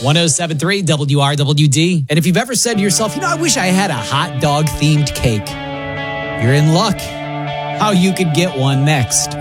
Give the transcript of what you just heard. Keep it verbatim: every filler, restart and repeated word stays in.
ten seventy-three W R W D. And if you've ever said to yourself, you know, I wish I had a hot dog themed cake, you're in luck. How you could get one next.